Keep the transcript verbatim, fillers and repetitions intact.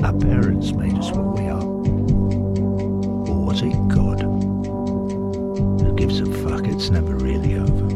Our parents made us what we are. Or was it God? Who gives a fuck? It's never really over.